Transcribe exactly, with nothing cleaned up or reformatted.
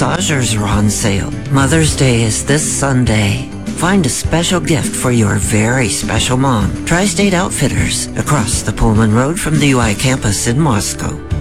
massagers are on sale. Mother's Day is this Sunday. Find a special gift for your very special mom. Tri-State Outfitters, across the Pullman Road from the U I campus in Moscow.